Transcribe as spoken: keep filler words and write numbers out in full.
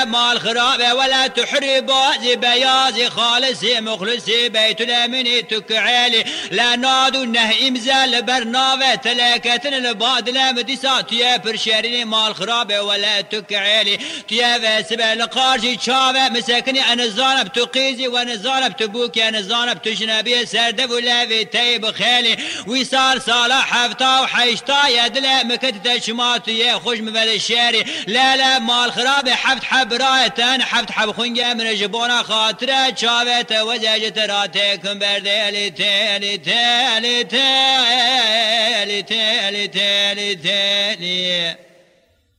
مال خرابة ولا تحربا زي بيازي خالصي مخلصي بيت الأمين تكعالي لا نادو نه إمزال برنامة تلاكتن البادلة مدسا تيا برشاريني مال خرابة ولا تكعالي تيا فاسبة لقارجي شابة مساكني أنا زانب تقيزي وأنا زانب تبوكي أنا زانب تجنبي سردب ولا في تيب خالي وصار صالح حفتا وحيشتا يدلا مكتة شماتي يا خوش مبل الشاري لا لا مال خرابة حفت حب رايتان حفت حب خنجة من جبونا خاطرة شابة وزاجت راتيكم بردالي تالي تالي تالي تالي تالي تالي